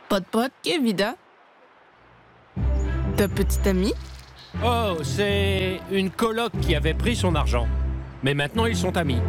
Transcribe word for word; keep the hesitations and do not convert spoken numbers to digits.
Pot pot, qui est Vida? Ta petite amie? Oh, c'est une coloc qui avait pris son argent. Mais maintenant, ils sont amis.